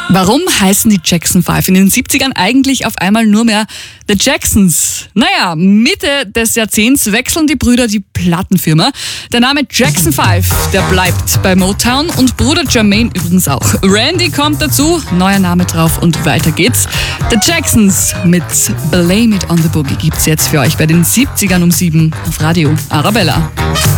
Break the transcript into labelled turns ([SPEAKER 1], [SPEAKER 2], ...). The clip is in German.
[SPEAKER 1] Warum heißen die Jackson 5 in den 70ern eigentlich auf einmal nur mehr The Jacksons? Naja, Mitte des Jahrzehnts wechseln die Brüder die Plattenfirma. Der Name Jackson 5, der bleibt bei Motown und Bruder Jermaine übrigens auch. Randy kommt dazu, neuer Name drauf und weiter geht's. The Jacksons mit Blame It on the Boogie gibt's jetzt für euch bei den 70ern um 7 auf Radio Arabella.